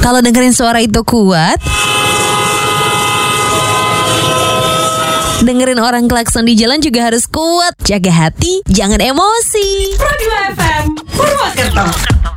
Kalau dengerin suara itu kuat, dengerin orang klakson di jalan juga harus kuat. Jaga hati, jangan emosi. Pro 2 FM Purwokerto.